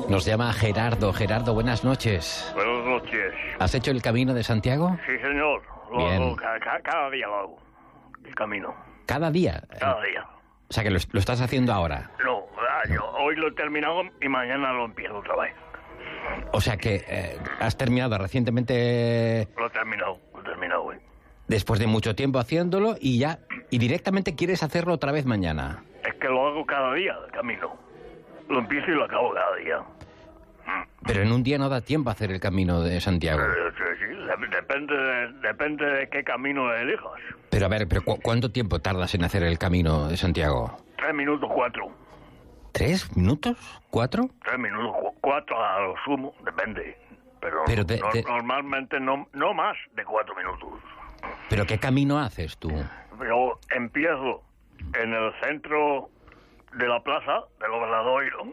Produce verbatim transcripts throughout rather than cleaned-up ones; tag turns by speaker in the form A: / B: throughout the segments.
A: Nos llama Gerardo. Gerardo, buenas noches.
B: Buenas noches.
A: ¿Has hecho el Camino de Santiago?
B: Sí, señor. Lo
A: Bien.
B: hago ca- ca- cada día lo hago. El camino.
A: ¿Cada día?
B: Cada día.
A: O sea, que lo, lo estás haciendo ahora.
B: No, ah, yo hoy lo he terminado y mañana lo empiezo otra vez.
A: O sea, que eh, has terminado recientemente,
B: Lo he terminado, lo he terminado hoy.
A: después de mucho tiempo haciéndolo, y ya, y directamente quieres hacerlo otra vez mañana.
B: Es que lo hago cada día, el camino. Lo empiezo y lo acabo cada día.
A: Pero en un día no da tiempo a hacer el Camino de Santiago.
B: Eh, sí, sí, de- depende, de, depende de qué camino elijas.
A: Pero a ver, pero ¿cu- ¿cuánto tiempo tardas en hacer el Camino de Santiago?
B: Tres minutos, cuatro.
A: ¿Tres minutos? ¿Cuatro?
B: Tres minutos, cu- cuatro a lo sumo, depende. Pero,
A: Pero de-
B: no-
A: de-
B: normalmente no, no más de cuatro minutos.
A: ¿Pero qué camino haces tú?
B: Yo empiezo en el centro de la plaza del Obradoiro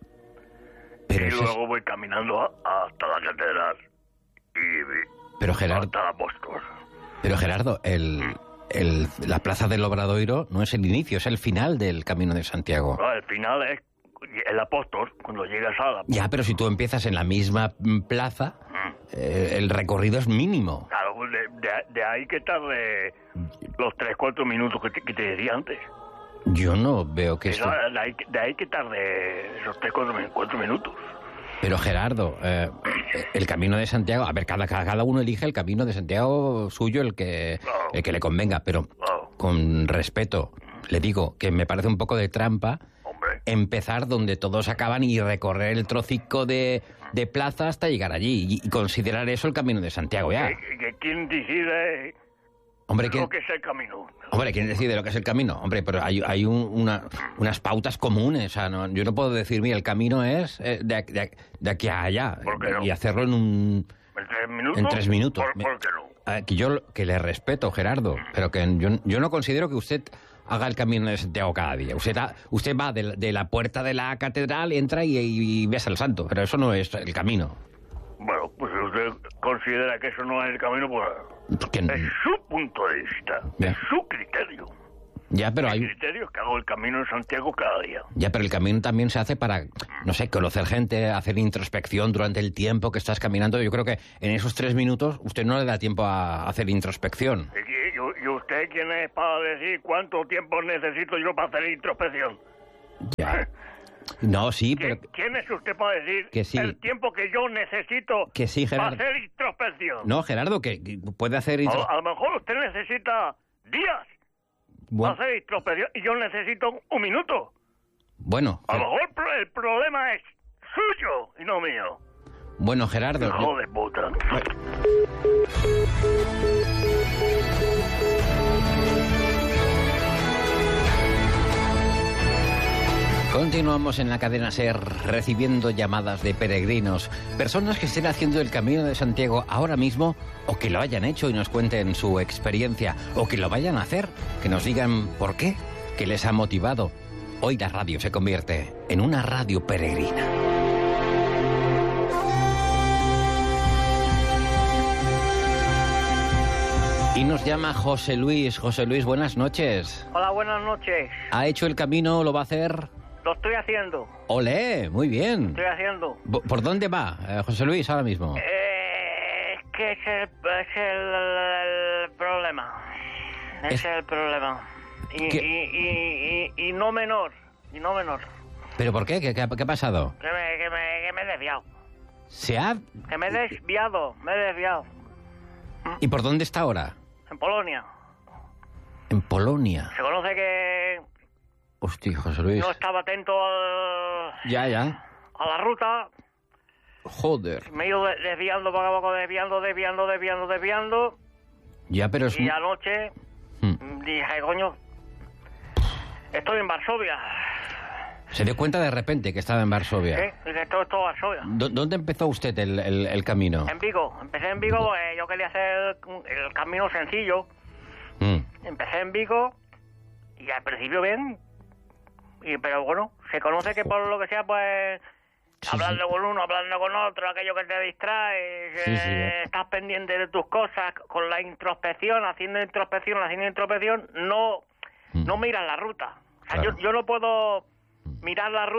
A: Pero,
B: y
A: ese es-
B: luego voy caminando a- hasta la catedral y
A: pero Gerardo,
B: hasta el apóstol.
A: pero Gerardo, el, el- la plaza del Obradoiro no es el inicio, es el final del Camino de Santiago.
B: No, al final es el apóstol, cuando llegas a la...
A: Ya, pero si tú empiezas en la misma mm, plaza, eh, el recorrido es mínimo.
B: Claro, pues de, de- de ahí que tarde los tres, cuatro minutos que te, que te decía antes.
A: Yo no veo que esto...
B: De ahí, de ahí que tarde esos tres, cuatro, min- cuatro minutos.
A: Pero Gerardo, eh, el Camino de Santiago, a ver, cada, cada cada uno elige el Camino de Santiago suyo, el que,
B: Claro.
A: el que le convenga, pero
B: Claro.
A: con respeto, le digo que me parece un poco de trampa
B: Hombre,
A: empezar donde todos acaban y recorrer el trocico de, de plaza hasta llegar allí y, y considerar eso el Camino de Santiago ya.
B: que, que ¿quién decide
A: Hombre, ¿quién,
B: lo que es el camino?
A: hombre, ¿quién decide lo que es el camino? Hombre, pero hay, hay un- una, unas pautas comunes. O sea, no- yo no puedo decir, mira, el camino es eh, de, aquí- de- de aquí a allá
B: ¿Por qué no?
A: y hacerlo en un...
B: ¿En tres minutos?
A: En tres minutos.
B: ¿Por,
A: Me-
B: por qué no?
A: Ah, que yo que le respeto, Gerardo, pero que yo, yo no considero que usted haga el Camino de Santiago cada día. Usted, ha- usted va de, la- de la puerta de la catedral, entra y, y besa al santo, pero eso no es el camino.
B: Bueno, pues si usted considera que eso no es el camino, pues
A: Porque-
B: es su punto de vista,
A: Ya.
B: es su criterio.
A: ya, pero
B: Mi
A: hay,
B: criterio es que hago el camino en Santiago cada día.
A: ya, pero el camino también se hace para, no sé, conocer gente, hacer introspección durante el tiempo que estás caminando. Yo creo que en esos tres minutos usted no le da tiempo a hacer introspección.
B: ¿Y, y- y usted quién es para decir cuánto tiempo necesito yo para hacer introspección?
A: Ya. No, sí,
B: ¿Quién,
A: pero...
B: quién es usted para decir
A: Que sí.
B: el tiempo que yo necesito
A: Que sí,
B: para
A: Gerardo.
B: hacer introspección?
A: No, Gerardo, que que puede hacer... intro-
B: A, a lo mejor usted necesita días
A: Bueno,
B: para hacer introspección y yo necesito un minuto.
A: bueno,
B: A lo
A: Ger-
B: mejor pro- el problema es suyo y no mío.
A: bueno, Gerardo... yo-
B: Hijo de puta.
A: Continuamos en la cadena SER recibiendo llamadas de peregrinos, personas que estén haciendo el Camino de Santiago ahora mismo o que lo hayan hecho y nos cuenten su experiencia o que lo vayan a hacer, que nos digan por qué, qué les ha motivado. Hoy la radio se convierte en una radio peregrina. Y nos llama José Luis. José Luis, buenas noches.
C: Hola, buenas noches.
A: ¿Ha hecho el camino? ¿Lo va a hacer?
C: Lo estoy haciendo,
A: ¡Olé! Muy bien.
C: estoy haciendo.
A: ¿Por por dónde va, eh, José Luis, ahora mismo?
C: Eh, es que es el, es el, el problema. Es,
A: Es-
C: el problema. Y,
A: ¿Qué?
C: y, y, y, y no menor, y no menor.
A: ¿Pero por qué? ¿Qué, qué ha, qué ha pasado?
C: Que me, que, me, que me he desviado.
A: ¿Se ha...?
C: Que me he desviado, me he desviado.
A: ¿Y por dónde está ahora?
C: En Polonia.
A: En Polonia.
C: Se conoce que
A: Hostia, José Luis.
C: no estaba atento al,
A: Ya, ya.
C: a la ruta.
A: Joder.
C: Me he ido de- desviando poco a poco, desviando, desviando, desviando, desviando.
A: Ya, pero es...
C: Y anoche
A: Hmm.
C: dije, coño, estoy en Varsovia.
A: Se dio cuenta de repente que estaba en Varsovia.
C: ¿Sí? Dije, esto es todo Varsovia.
A: ¿Dó- ¿Dónde empezó usted el, el- el camino?
C: En Vigo. Empecé en Vigo porque yo quería hacer el camino sencillo.
A: Mm.
C: Empecé en Vigo y al principio bien. Y, pero bueno, se conoce que por lo que sea, pues...
A: Sí,
C: hablando
A: sí.
C: con uno, hablando con otro, aquello que te distrae,
A: Sí, sí,
C: eh,
A: eh.
C: estás pendiente de tus cosas, con la introspección, haciendo introspección, haciendo introspección, no,
A: Mm.
C: no miras la ruta. O sea,
A: Claro.
C: yo, yo no puedo mirar la ruta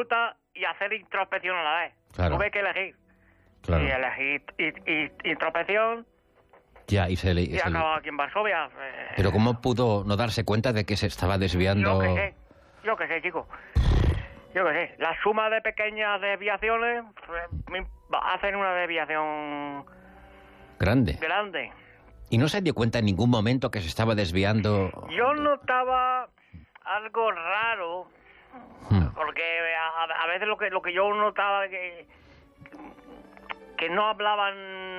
C: y hacer introspección a la vez.
A: Claro.
C: Tuve que elegir.
A: Claro.
C: Y elegí y, y, introspección
A: Ya, y se le...
C: y
A: se le-
C: acababa aquí en Varsovia. Eh,
A: Pero ¿cómo pudo no darse cuenta de que se estaba desviando?
C: Yo que sé, yo que sé, chico. Yo que sé. La suma de pequeñas desviaciones eh, me hacen una desviación
A: Grande.
C: grande.
A: ¿Y no se dio cuenta en ningún momento que se estaba desviando?
C: Yo notaba algo raro,
A: Hmm.
C: porque a, a veces lo que lo que yo notaba que que no hablaban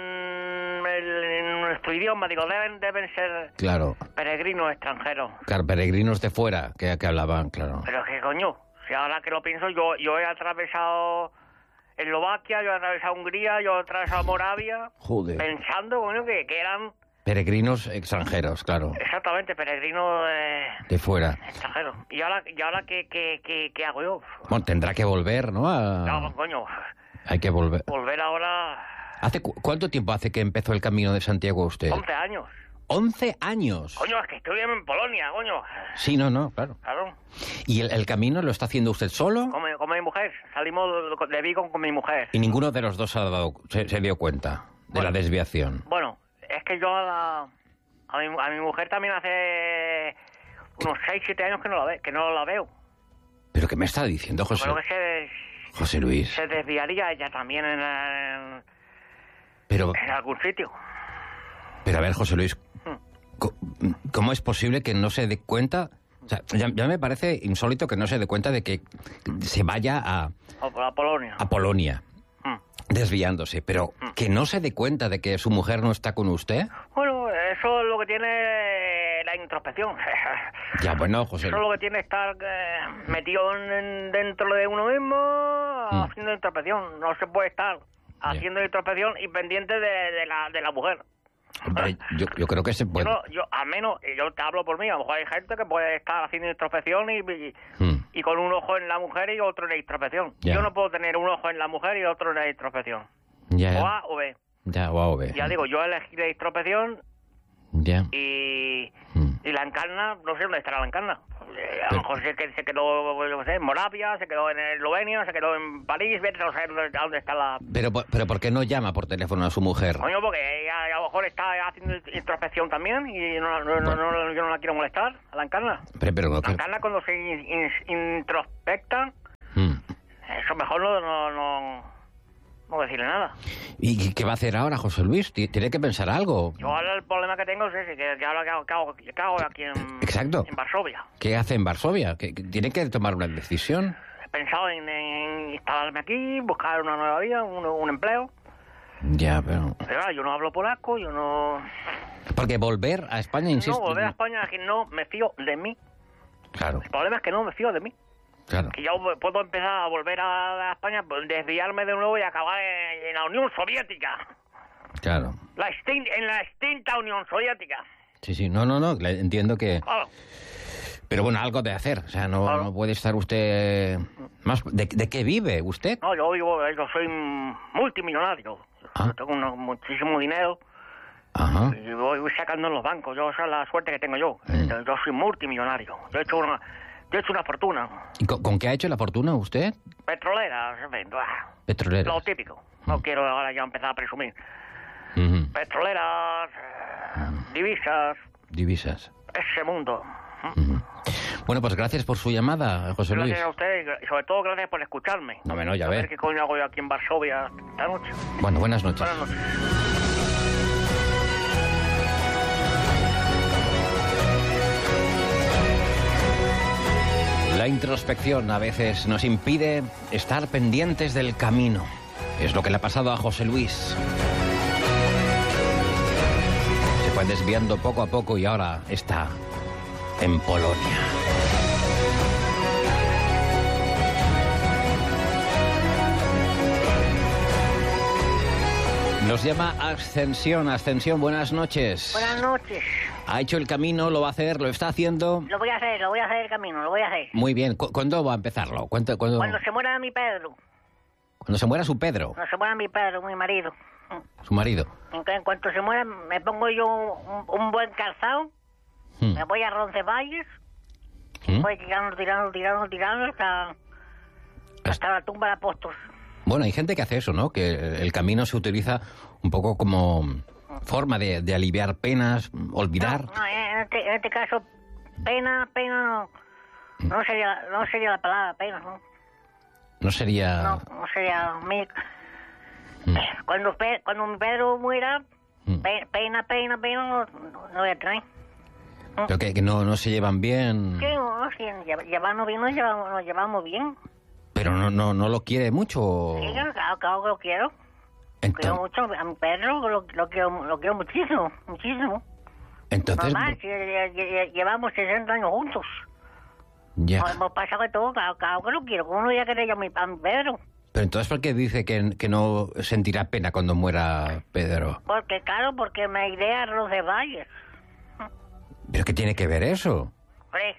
C: el, en nuestro idioma, digo, deben deben ser
A: Claro,
C: peregrinos extranjeros.
A: claro, peregrinos de fuera que, que hablaban, claro.
C: Pero que coño, si ahora que lo pienso, yo yo he atravesado Eslovaquia, yo he atravesado Hungría, yo he atravesado Moravia,
A: Joder.
C: pensando, coño, que, que eran
A: Peregrinos extranjeros, claro,
C: exactamente peregrinos eh,
A: de fuera.
C: extranjeros. Y ahora, y ahora ¿qué, qué, qué, qué hago yo?
A: Bueno, tendrá que volver, ¿no? A-
C: No, coño,
A: Hay que volver.
C: volver ahora
A: ¿Hace cu- cuánto tiempo hace que empezó el Camino de Santiago usted?
C: once años.
A: ¡Once años!
C: Coño, es que estoy en Polonia, coño.
A: Sí, no, no, claro.
C: Claro.
A: ¿Y el, el camino lo está haciendo usted solo?
C: Con mi, con mi mujer. Salimos de Vigo con mi mujer.
A: Y ninguno de los dos se, ha dado, se, se dio cuenta de
C: Bueno.
A: la desviación.
C: Bueno, es que yo a, la, a, mi, a mi mujer también hace unos seis siete años que no la, ve, que no la veo.
A: ¿Pero qué me está diciendo, José?
C: Creo que se,
A: José Luis.
C: se desviaría ella también en, en,
A: Pero,
C: en algún sitio.
A: pero a ver, José Luis,
C: Hmm.
A: co- ¿cómo es posible que no se dé cuenta? O sea, ya, ya me parece insólito que no se dé cuenta de que se vaya a,
C: O por la Polonia.
A: a Polonia
C: Hmm.
A: desviándose, pero que no se dé cuenta de que su mujer no está con usted.
C: Bueno, eso es lo que tiene la introspección.
A: Ya, bueno, José
C: Eso es
A: Luis.
C: lo que tiene estar eh, metido en- en- dentro de uno mismo
A: Mm.
C: haciendo introspección. No se puede estar haciendo introspección y pendiente de, de la, de la mujer.
A: Hombre, yo, yo creo que se
C: Yo,
A: puede.
C: no- yo, al menos, y yo te hablo por mí, a lo mejor hay gente que puede estar haciendo introspección y, y,
A: Hmm.
C: y con un ojo en la mujer y otro en la introspección.
A: Ya.
C: Yo no puedo tener un ojo en la mujer y otro en la introspección.
A: Ya,
C: O A o B.
A: ya, o A o B.
C: Ya digo, yo elegí la introspección
A: Ya.
C: y...
A: Hmm.
C: Y la encarna, no sé dónde estará la encarna. Eh, a
A: Pero-
C: lo mejor se, que- se quedó, yo qué sé, en Moravia, se quedó en Eslovenia, se quedó en París, vete a saber dónde, dónde está la...
A: Pero, por- pero ¿por qué no llama por teléfono a su mujer?
C: Coño, porque ella a lo mejor está haciendo introspección también y no, no, no, no- no- yo no la quiero molestar, a la encarna.
A: Pero, pero no,
C: La
A: que-
C: encarna cuando se in- in- introspecta,
A: Hmm.
C: eso mejor no, no, no, no decirle nada.
A: ¿Y qué va a hacer ahora, José Luis? Ti- Tiene que pensar algo.
C: Yo ahora el problema que tengo es ese, que, que ahora qué hago, qué hago- qué hago aquí en,
A: Exacto.
C: en Varsovia.
A: ¿Qué hace en Varsovia? Que que tiene que tomar una decisión.
C: He pensado en, en instalarme aquí, buscar una nueva vida, un, un empleo.
A: Ya, pero...
C: Pero ahora yo no hablo polaco, yo no...
A: Porque volver a España, insisto...
C: No, volver a España es que no me fío de mí.
A: Claro,
C: El problema es que no me fío de mí.
A: claro.
C: Que yo puedo empezar a volver a, a España, pues, desviarme de nuevo y acabar en, en la Unión Soviética.
A: Claro.
C: La extin- en la extinta Unión Soviética.
A: Sí, sí, no, no, no, le- entiendo que...
C: Claro.
A: Pero bueno, algo de hacer. O sea, no,
C: Claro.
A: no puede estar usted... más ¿De, de qué vive usted?
C: No, yo vivo, yo soy multimillonario.
A: Ah.
C: Yo tengo uno- muchísimo dinero
A: Ajá.
C: y voy, voy sacando en los bancos. Yo, esa es la suerte que tengo yo.
A: Mm.
C: Yo, yo soy multimillonario. Yo he hecho una, yo he hecho una fortuna.
A: ¿Y con, con qué ha hecho la fortuna usted?
C: Petrolera, en fin, bah,
A: Petrolera.
C: lo típico. No quiero ahora ya empezar a presumir.
A: Ujú.
C: Petroleras, eh, divisas,
A: Divisas.
C: ese mundo.
A: Ujú. Bueno, pues gracias por su llamada, José Luis.
C: Gracias a usted y sobre todo gracias por escucharme.
A: No, me no, ya
C: A
A: ver.
C: ver qué coño hago yo aquí en Varsovia esta noche.
A: Bueno, buenas noches.
C: Buenas noches.
A: La introspección a veces nos impide estar pendientes del camino. Es lo que le ha pasado a José Luis. Se fue desviando poco a poco y ahora está en Polonia. Nos llama Ascensión. Ascensión, buenas noches.
C: Buenas noches.
A: Ha hecho el camino, lo va a hacer, lo está haciendo.
C: Lo voy a hacer, lo voy a hacer el camino, lo voy a hacer.
A: Muy bien. ¿Cu- ¿Cuándo va a empezarlo? ¿Cuánto- cuándo,
C: Cuando se muera mi Pedro,
A: cuando se muera su Pedro,
C: cuando se muera mi Pedro, mi marido.
A: su marido.
C: En, en cuanto se muera, me pongo yo un, un buen calzado,
A: Hmm.
C: me voy a Roncesvalles,
A: ¿Mm?
C: voy tirando, tirando, tirando, tirando hasta, hasta la tumba de apóstoles.
A: Bueno, hay gente que hace eso, ¿no? Que el camino se utiliza un poco como forma de, de aliviar penas, olvidar.
C: No, no, en, este, en este caso, pena, pena no, no sería, no sería la palabra pena, ¿no?
A: No sería...
C: No, no sería mi... Mm. Cuando, cuando mi Pedro muera, mm. pe, pena, pena, pena, no, no, no voy a traer.
A: Pero que, que no, no se llevan bien.
C: Sí, no, sí, llevarnos bien, nos llevamos, nos llevamos bien.
A: Pero no, no, no lo quiere mucho.
C: Sí, claro, claro que lo quiero. Entonces... Quiero mucho a mi perro, lo, lo, quiero, lo quiero muchísimo, muchísimo.
A: Entonces...
C: Mamá, si, llevamos sesenta años juntos.
A: Ya.
C: Nos hemos pasado de todo, claro, claro que lo quiero. ¿Cómo no voy a querer yo a mi, a mi Pedro?
A: Pero entonces, ¿por qué dice que, que no sentirá pena cuando muera Pedro?
C: Porque, claro, porque me iré a Roncesvalles.
A: ¿Pero qué tiene que ver eso?
C: Hombre,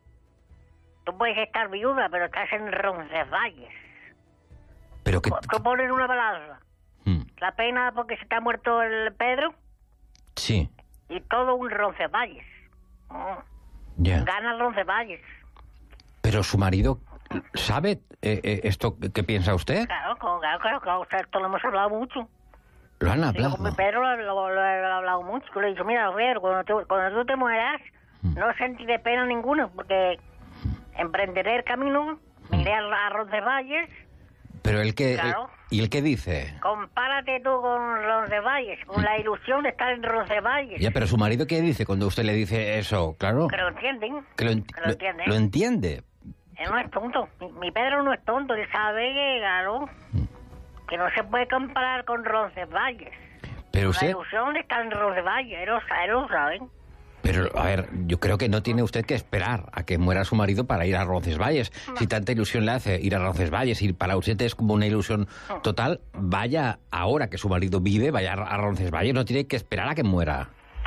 C: tú puedes estar viuda, pero estás en Roncesvalles.
A: Pero que...
C: ¿Tú pones una balanza? Hmm. La pena porque se te ha muerto el Pedro.
A: Sí.
C: Y todo un Roncesvalles. Oh.
A: Ya.
C: Gana Roncesvalles.
A: Pero su marido... ¿Sabe eh, eh, esto que piensa usted?
C: Claro, claro, claro, claro, esto lo hemos hablado mucho.
A: ¿Lo han hablado?
C: Con mi Pedro lo, lo, lo, lo he hablado mucho. Yo le he dicho, mira, Pedro, cuando tú, cuando tú te mueras, mm. no sentiré pena ninguna, porque emprenderé el camino, me iré a Roncesvalles.
A: Pero el que...
C: Claro.
A: ¿Y el que dice?
C: Compárate tú con Roncesvalles, con la ilusión de estar en Roncesvalles.
A: Ya, pero su marido, ¿qué dice cuando usted le dice eso? Claro.
C: Que lo entienden.
A: Que lo, ent
C: que lo entienden.
A: Lo entiende.
C: Él no es tonto. Mi, mi Pedro no es tonto. Él sabe que, claro, que no se puede comparar con Roncesvalles.
A: Pero usted...
C: La ilusión de estar en Roncesvalles, él lo, él lo sabe.
A: Pero, a ver, yo creo que no tiene usted que esperar a que muera su marido para ir a Roncesvalles. No. Si tanta ilusión le hace ir a Roncesvalles y para usted es como una ilusión total, vaya ahora que su marido vive, vaya a Roncesvalles, no tiene que esperar a que muera.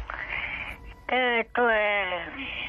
C: Esto es...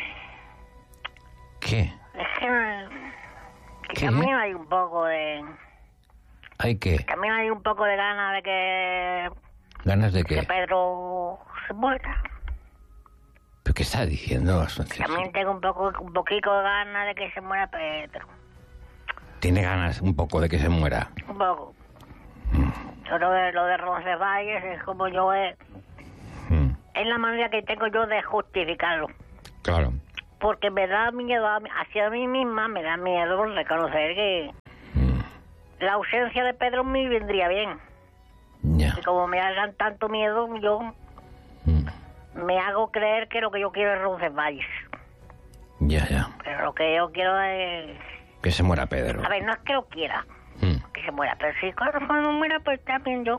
A: ¿Qué?
C: Es que, que ¿Qué? También hay un poco de...
A: ¿Hay qué?
C: También hay un poco de ganas de que...
A: ¿Ganas de qué?
C: Que Pedro se muera.
A: ¿Pero qué está diciendo, Asunción?
C: También tengo un poco, un poquito de ganas de que se muera Pedro.
A: ¿Tiene ganas un poco de que se muera?
C: Un poco. Mm. Lo de, lo de Roncesvalles es como yo... Es, mm. es la manera que tengo yo de justificarlo.
A: Claro.
C: Porque me da miedo, hacia mí misma me da miedo reconocer que mm. la ausencia de Pedro me vendría bien.
A: Yeah.
C: Y como me hagan tanto miedo, yo mm. me hago creer que lo que yo quiero es Roncesvalles.
A: Ya, yeah, ya. Yeah.
C: Pero lo que yo quiero es...
A: Que se muera Pedro.
C: A ver, no es que lo quiera, mm. que se muera, pero si cuando muera, pues también yo...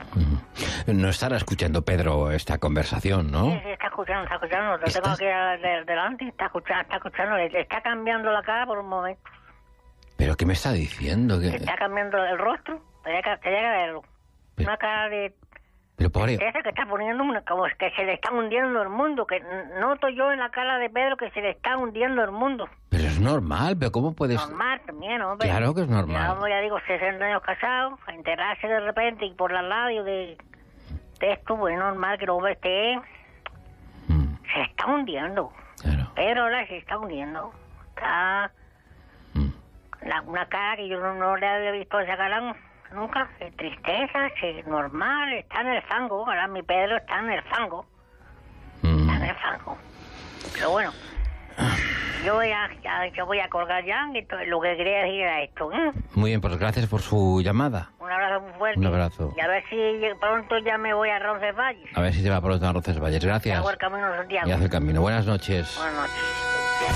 A: No estará escuchando Pedro esta conversación, ¿no?
C: Sí, sí, está escuchando, está escuchando. Lo tengo aquí de, delante, está escuchando, está escuchando. Le está cambiando la cara por un momento.
A: ¿Pero qué me está diciendo?
C: ¿Que... Está cambiando el rostro. Tenía que, tenía que verlo. Pero... Una cara de...
A: Pero pobre...
C: Esa que está poniendo una, como que se le está hundiendo el mundo. Que noto yo en la cara de Pedro que se le está hundiendo el mundo.
A: Pero es normal, pero ¿cómo puedes...?
C: Normal también, hombre.
A: Claro que es normal.
C: Ya, ya digo, sesenta años casados, a enterarse de repente y por la radio de... de esto, pues es normal que el hombre esté... Mm. Se está hundiendo.
A: Claro.
C: Pero ahora se está hundiendo. Está... Mm. La, una cara que yo no, no le había visto esa cara nunca. De tristeza, es normal, está en el fango. Ahora mi Pedro está en el fango. Mm. Está en el fango. Pero bueno... Yo voy a, ya, yo voy a colgar ya, esto, lo que quería decir era esto. ¿eh?
A: Muy bien, pues gracias por su llamada.
C: Un abrazo muy fuerte.
A: Un abrazo.
C: Y a ver si pronto ya me voy a Roncesvalles.
A: A ver si se va pronto a Roncesvalles. Gracias.
C: Y hago el camino de Santiago.
A: Y hace el camino. Buenas noches.
C: Buenas noches.